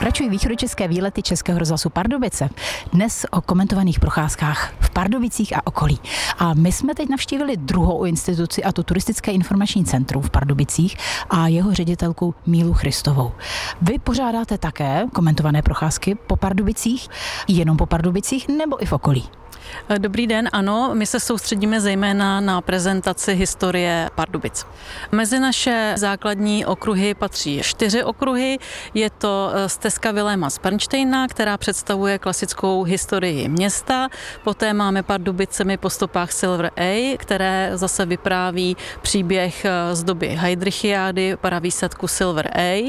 Pokračují východočeské výlety Českého rozhlasu Pardubice. Dnes o komentovaných procházkách v Pardubicích a okolí. A my jsme teď navštívili druhou instituci, a to Turistické informační centrum v Pardubicích a jeho ředitelku Mílu Christovou. Vy pořádáte také komentované procházky po Pardubicích, jenom po Pardubicích nebo i v okolí? Dobrý den, ano, my se soustředíme zejména na prezentaci historie Pardubic. Mezi naše základní okruhy patří 4 okruhy. Je to stezka Viléma z Pernštejna, která představuje klasickou historii města. Poté máme Pardubicemi po stopách Silver A, které zase vypráví příběh z doby Heydrichiády, paravýsadku Silver A.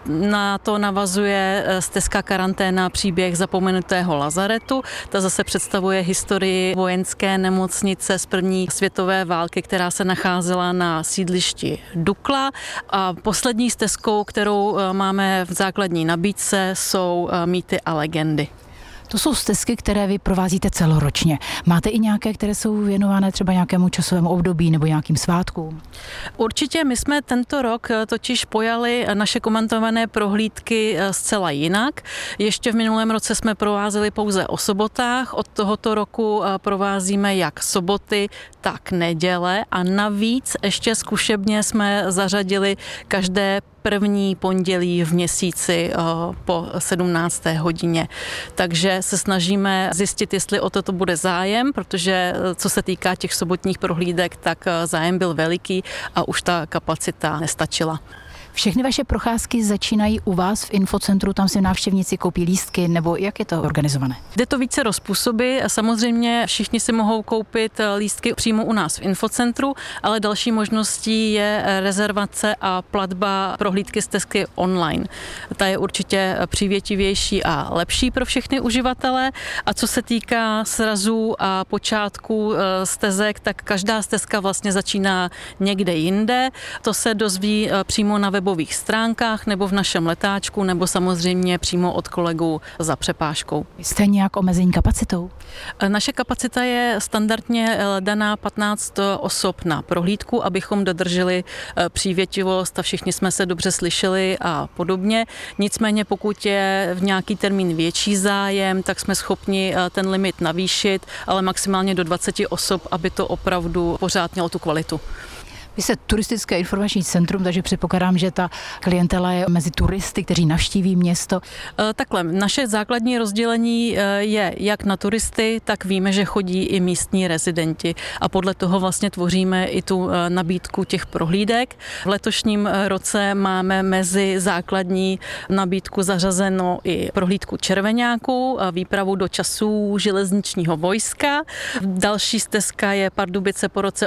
Na to navazuje stezka Karanténa, příběh zapomenutého lazaretu. Ta zase představuje historii vojenské nemocnice z první světové války, která se nacházela na sídlišti Dukla. A poslední stezkou, kterou máme v základní nabídce, jsou mýty a legendy. To jsou stezky, které vy provázíte celoročně. Máte i nějaké, které jsou věnované třeba nějakému časovému období nebo nějakým svátkům? Určitě, my jsme tento rok totiž pojali naše komentované prohlídky zcela jinak. Ještě v minulém roce jsme provázeli pouze o sobotách, od tohoto roku provázíme jak soboty, tak neděle a navíc ještě zkušebně jsme zařadili každé první pondělí v měsíci po 17. hodině. Takže se snažíme zjistit, jestli o toto bude zájem, protože co se týká těch sobotních prohlídek, tak zájem byl veliký a už ta kapacita nestačila. Všechny vaše procházky začínají u vás v infocentru, tam si návštěvníci koupí lístky, nebo jak je to organizované? Jde to více způsoby. Samozřejmě všichni si mohou koupit lístky přímo u nás v infocentru, ale další možností je rezervace a platba prohlídky stezky online. Ta je určitě přívětivější a lepší pro všechny uživatele. A co se týká srazů a počátků stezek, tak každá stezka vlastně začíná někde jinde. To se dozví přímo na webových stránkách nebo v našem letáčku, nebo samozřejmě přímo od kolegů za přepážkou. Jste nějak omezení kapacitou? Naše kapacita je standardně daná 15 osob na prohlídku, abychom dodrželi přívětivost a všichni jsme se dobře slyšeli a podobně. Nicméně pokud je v nějaký termín větší zájem, tak jsme schopni ten limit navýšit, ale maximálně do 20 osob, aby to opravdu pořád mělo tu kvalitu. Vy jste Turistické informační centrum, takže předpokládám, že ta klientela je mezi turisty, kteří navštíví město. Takhle, naše základní rozdělení je jak na turisty, tak víme, že chodí i místní rezidenti a podle toho vlastně tvoříme i tu nabídku těch prohlídek. V letošním roce máme mezi základní nabídku zařazeno i prohlídku červeňáků, výpravu do časů železničního vojska. Další stezka je Pardubice po roce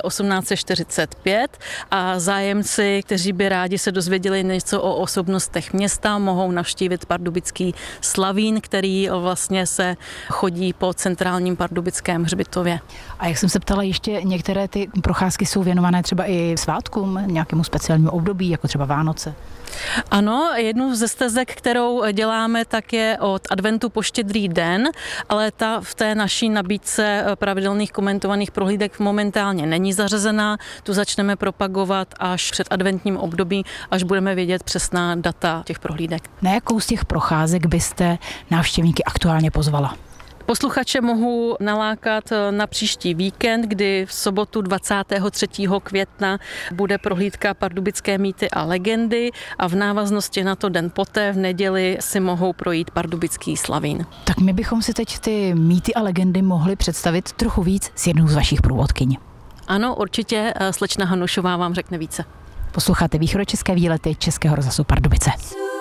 1845. A zájemci, kteří by rádi se dozvěděli něco o osobnostech města, mohou navštívit pardubický Slavín, který vlastně se chodí po centrálním pardubickém hřbitově. A jak jsem se ptala, ještě některé ty procházky jsou věnované třeba i svátkům, nějakému speciálnímu období, jako třeba Vánoce? Ano, jednu ze stezek, kterou děláme, tak je od adventu po Štědrý den, ale ta v té naší nabídce pravidelných komentovaných prohlídek momentálně není zařazená. Tu začneme propagovat až před adventním období, až budeme vědět přesná data těch prohlídek. Na jakou z těch procházek byste návštěvníky aktuálně pozvala? Posluchače mohu nalákat na příští víkend, kdy v sobotu 23. května bude prohlídka Pardubické mýty a legendy a v návaznosti na to den poté v neděli si mohou projít Pardubický Slavín. Tak my bychom si teď ty mýty a legendy mohli představit trochu víc s jednou z vašich průvodkyň. Ano, určitě slečna Hanušová vám řekne více. Posloucháte východočeské výlety Českého rozhlasu Pardubice.